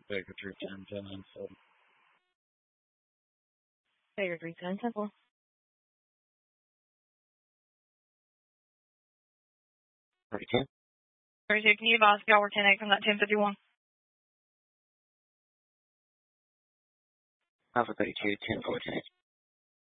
Baker 310, 1097. Baker 310, 10-4. 32. 32, can you advise if y'all were 10-8 from that 1051? Alpha 32, 10-4, 10-8.